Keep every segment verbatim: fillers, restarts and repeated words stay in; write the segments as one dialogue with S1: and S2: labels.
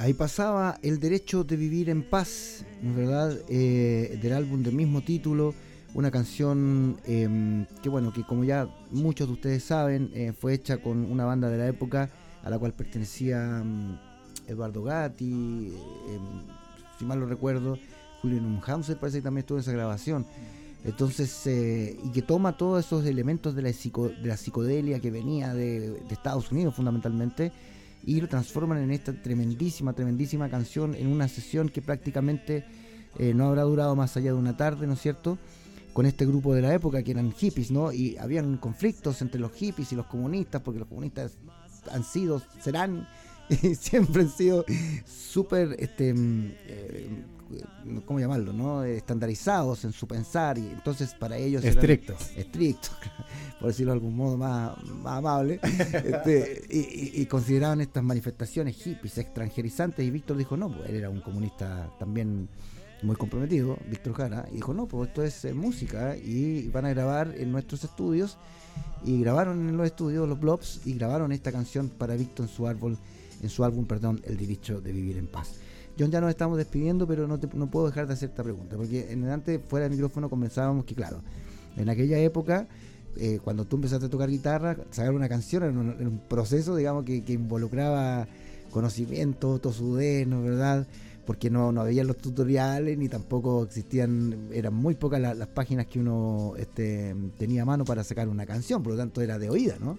S1: Ahí pasaba El derecho de vivir en paz, ¿no es verdad? Eh, del álbum del mismo título, una canción eh, que bueno, que como ya muchos de ustedes saben, eh, fue hecha con una banda de la época a la cual pertenecía um, Eduardo Gatti, eh, si mal lo recuerdo, Julio Neumhauser parece que también estuvo en esa grabación. Entonces, eh, y que toma todos esos elementos de la, psico, de la psicodelia que venía de, de Estados Unidos fundamentalmente, y lo transforman en esta tremendísima, tremendísima canción en una sesión que prácticamente eh, no habrá durado más allá de una tarde, ¿no es cierto?, con este grupo de la época que eran hippies, ¿no? Y habían conflictos entre los hippies y los comunistas, porque los comunistas han sido, serán, y siempre han sido súper, este, eh, ¿cómo llamarlo?, ¿no?, estandarizados en su pensar, y entonces para ellos
S2: estrictos,
S1: eran estrictos, por decirlo de algún modo más, más amable, este, y, y, y consideraban estas manifestaciones hippies extranjerizantes, y Víctor dijo no, pues él era un comunista también muy comprometido, Víctor Jara, y dijo no, pues esto es eh, música, y van a grabar en nuestros estudios, y grabaron en los estudios los Blobs, y grabaron esta canción para Víctor en su árbol, en su álbum, perdón, El derecho de vivir en paz. John, ya nos estamos despidiendo, pero no, te, no puedo dejar de hacer esta pregunta, porque en antes, fuera del micrófono, conversábamos que, claro, en aquella época, eh, cuando tú empezaste a tocar guitarra, sacar una canción era un, era un proceso, digamos, que, que involucraba conocimiento, tosudeno, ¿verdad?, porque no, no había los tutoriales, ni tampoco existían, eran muy pocas la, las páginas que uno este, tenía a mano para sacar una canción, por lo tanto era de oída, ¿no?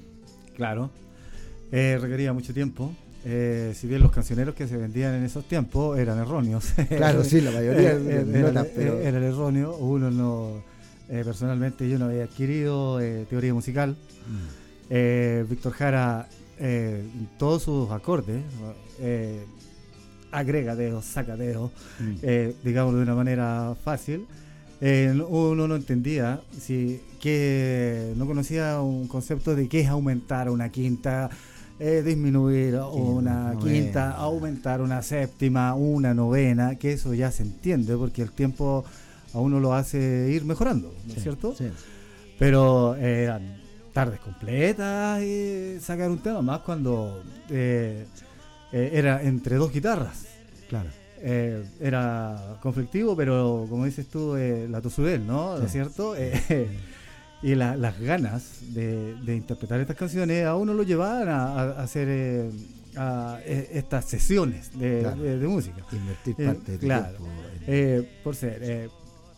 S2: Claro, eh, requería mucho tiempo. Eh, si bien los cancioneros que se vendían en esos tiempos eran erróneos.
S1: Claro, sí, la mayoría
S2: eh,
S1: no
S2: era,
S1: tan, pero...
S2: era erróneo. Uno no, eh, personalmente yo no había adquirido eh, teoría musical. Mm. Eh, Víctor Jara, eh, todos sus acordes, eh, agrega dedos, saca dedos, mm. eh, digamos de una manera fácil. Eh, uno no entendía, si, que no conocía un concepto de qué es aumentar una quinta, Eh, disminuir una novena, quinta, aumentar una séptima, una novena, que eso ya se entiende porque el tiempo a uno lo hace ir mejorando, ¿no es sí, cierto? Sí. Pero eran eh, tardes completas y sacar un tema más cuando eh, eh, era entre dos guitarras.
S1: Claro.
S2: Eh, era conflictivo, pero como dices tú, eh, la tosudez, ¿no? Sí. ¿No es cierto? Eh, y la, las ganas de, de interpretar estas canciones a uno lo llevaban a, a hacer eh, a, a estas sesiones de, claro. de, de música.
S1: Invertir parte eh, de
S2: claro.
S1: tiempo.
S2: Eh, por ser, eh,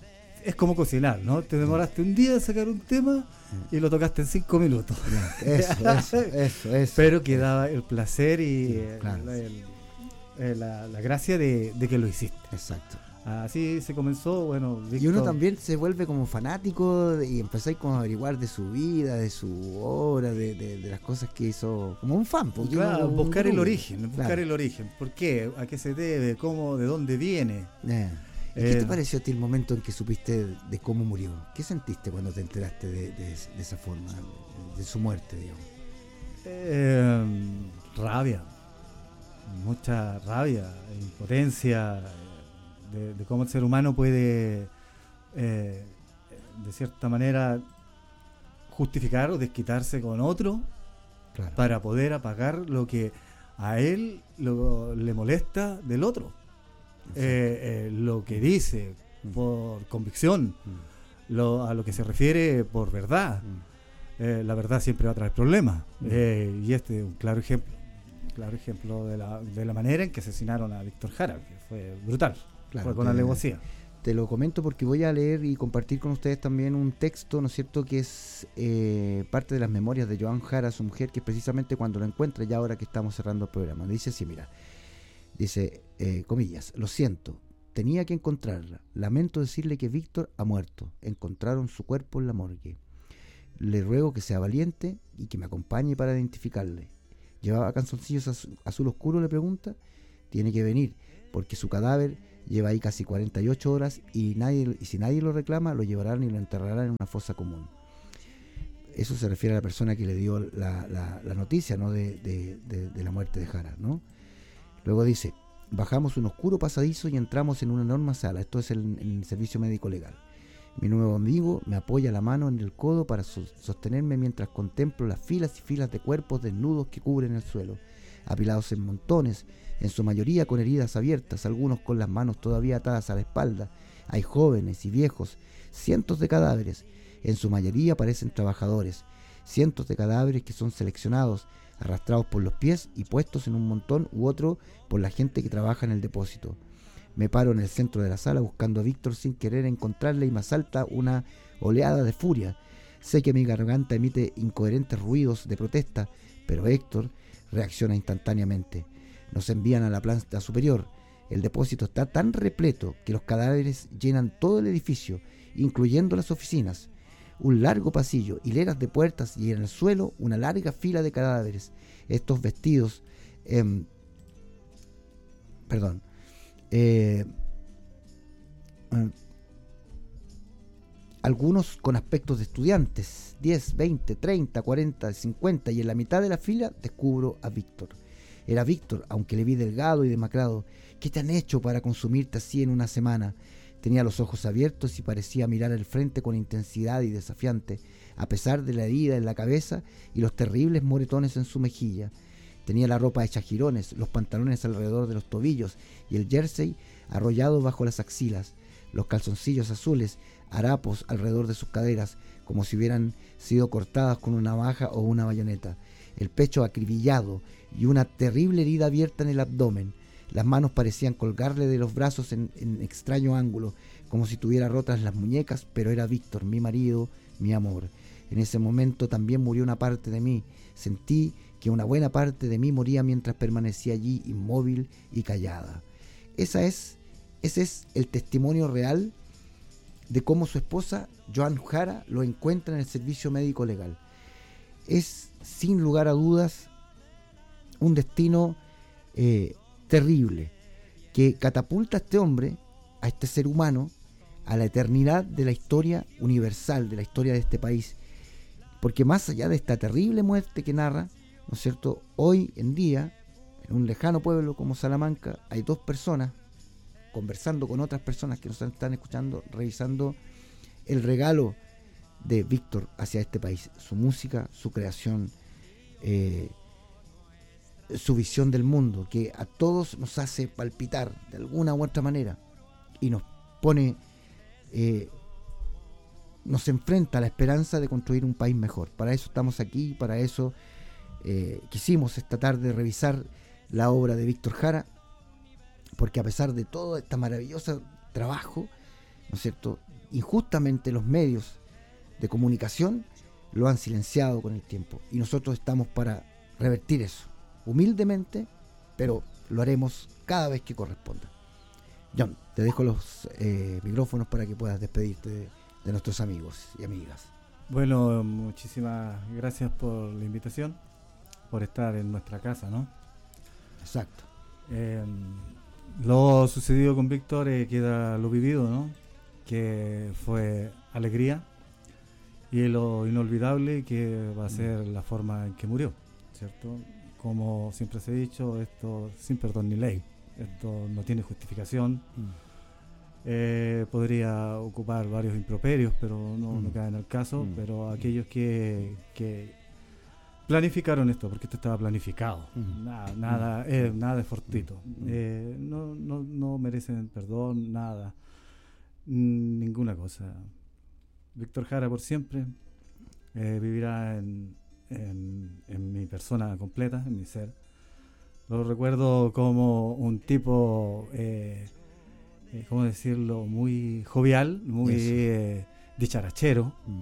S2: es como cocinar, ¿no? Te demoraste un día en sacar un tema y lo tocaste en cinco minutos.
S1: Eso, eso, eso, eso.
S2: Pero quedaba el placer y
S1: sí, claro.
S2: el, el, la, la gracia de, de que lo hiciste.
S1: Exacto.
S2: Así se comenzó, bueno, Víctor.
S1: Y uno también se vuelve como fanático y empezáis como a averiguar de su vida, de su obra, de, de, de las cosas que hizo, como un fan.
S2: Claro,
S1: uno,
S2: buscar
S1: un
S2: el origen, buscar
S1: claro.
S2: el origen. ¿Por qué? ¿A qué se debe? ¿Cómo? ¿De dónde viene?
S1: Eh. ¿Y eh, qué te pareció a ti el momento en que supiste de cómo murió? ¿Qué sentiste cuando te enteraste de, de, de esa forma, de su muerte, digamos?
S2: Eh, rabia, mucha rabia, impotencia. De, de cómo el ser humano puede eh, de cierta manera justificar o desquitarse con otro, claro, para poder apagar lo que a él lo, le molesta del otro, eh, eh, lo que dice mm. por convicción, mm. lo, a lo que se refiere por verdad. mm. eh, la verdad siempre va a traer problemas, mm. eh, y este es un claro ejemplo claro ejemplo de la, de la manera en que asesinaron a Víctor Jara, que fue brutal.
S1: Claro,
S2: con
S1: te,
S2: alevosía.
S1: Te lo comento porque voy a leer y compartir con ustedes también un texto, ¿no es cierto?, que es eh, parte de las memorias de Joan Jara, su mujer, que es precisamente cuando lo encuentra, ya ahora que estamos cerrando el programa. Dice así, mira, dice, eh, comillas, lo siento, tenía que encontrarla, lamento decirle que Víctor ha muerto, encontraron su cuerpo en la morgue. Le ruego que sea valiente y que me acompañe para identificarle. ¿Llevaba calzoncillos azul, azul oscuro?, le pregunta. Tiene que venir, porque su cadáver lleva ahí casi cuarenta y ocho horas y nadie y si nadie lo reclama, lo llevarán y lo enterrarán en una fosa común. Eso se refiere a la persona que le dio la, la, la noticia, ¿no?, de, de, de, de la muerte de Jara, ¿no? Luego dice, bajamos un oscuro pasadizo y entramos en una enorme sala. Esto es el, el servicio médico legal. Mi nuevo amigo me apoya la mano en el codo para sostenerme mientras contemplo las filas y filas de cuerpos desnudos que cubren el suelo. apilados en montones, en su mayoría con heridas abiertas, algunos con las manos todavía atadas a la espalda. Hay jóvenes y viejos, cientos de cadáveres, en su mayoría parecen trabajadores, cientos de cadáveres que son seleccionados, arrastrados por los pies y puestos en un montón u otro por la gente que trabaja en el depósito. Me paro en el centro de la sala buscando a Víctor sin querer encontrarle y me asalta una oleada de furia. Sé que mi garganta emite incoherentes ruidos de protesta, pero Héctor reacciona instantáneamente. Nos envían a la planta superior. El depósito está tan repleto que los cadáveres llenan todo el edificio, incluyendo las oficinas. Un largo pasillo, hileras de puertas y en el suelo una larga fila de cadáveres. Estos vestidos... Eh, perdón. Eh, eh, algunos con aspectos de estudiantes, diez, veinte, treinta, cuarenta, cincuenta, y en la mitad de la fila descubro a Víctor. Era Víctor, aunque le vi delgado y demacrado. ¿Qué te han hecho para consumirte así en una semana? Tenía los ojos abiertos y parecía mirar al frente con intensidad y desafiante, a pesar de la herida en la cabeza y los terribles moretones en su mejilla. Tenía la ropa hecha jirones, los pantalones alrededor de los tobillos y el jersey arrollado bajo las axilas, los calzoncillos azules, harapos alrededor de sus caderas, como si hubieran sido cortadas con una navaja o una bayoneta, el pecho acribillado y una terrible herida abierta en el abdomen. Las manos parecían colgarle de los brazos en, en extraño ángulo, como si tuviera rotas las muñecas, pero era Víctor, mi marido, mi amor. En ese momento también murió una parte de mí. Sentí que una buena parte de mí moría mientras permanecía allí inmóvil y callada. Esa es, ese es el testimonio real de cómo su esposa, Joan Jara, lo encuentra en el servicio médico legal. Es, sin lugar a dudas, un destino eh, terrible, que catapulta a este hombre, a este ser humano, a la eternidad de la historia universal, de la historia de este país. Porque más allá de esta terrible muerte que narra, ¿no es cierto?, hoy en día, en un lejano pueblo como Salamanca, hay dos personas conversando con otras personas que nos están escuchando, revisando el regalo de Víctor hacia este país, su música, su creación, eh, su visión del mundo, que a todos nos hace palpitar de alguna u otra manera y nos pone, eh, nos enfrenta a la esperanza de construir un país mejor. Para eso estamos aquí, para eso eh, quisimos esta tarde revisar la obra de Víctor Jara, porque a pesar de todo este maravilloso trabajo, ¿no es cierto?, injustamente los medios de comunicación lo han silenciado con el tiempo, y nosotros estamos para revertir eso, humildemente, pero lo haremos cada vez que corresponda. John, te dejo los eh, micrófonos para que puedas despedirte de, de nuestros amigos y amigas.
S2: Bueno, muchísimas gracias por la invitación, por estar en nuestra casa, ¿no?
S1: Exacto.
S2: Eh, lo sucedido con Víctor eh, queda lo vivido, ¿no? Que fue alegría, y lo inolvidable que va a ser la forma en que murió, ¿cierto? Como siempre se ha dicho, esto sin perdón ni ley, esto no tiene justificación. Mm. Eh, podría ocupar varios improperios, pero no, mm. no cae en el caso. Mm. Pero aquellos que, que planificaron esto, porque esto estaba planificado, mm. nada, nada, mm. eh, nada de fortuito, mm. eh, no, no, no merecen perdón, nada, ninguna cosa. Víctor Jara por siempre eh, vivirá en, en, en mi persona completa, en mi ser. Lo recuerdo como un tipo, eh, eh, ¿cómo decirlo?, muy jovial, muy eh, dicharachero, mm.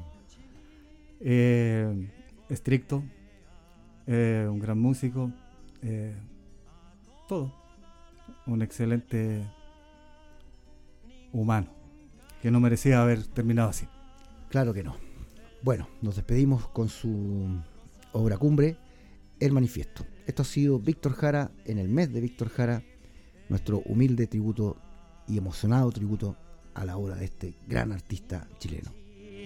S2: eh, estricto, eh, un gran músico, eh, todo. Un excelente humano, que no merecía haber terminado así.
S1: Claro que no. Bueno, nos despedimos con su obra cumbre, El Manifiesto. Esto ha sido Víctor Jara en el mes de Víctor Jara, nuestro humilde tributo y emocionado tributo a la obra de este gran artista chileno.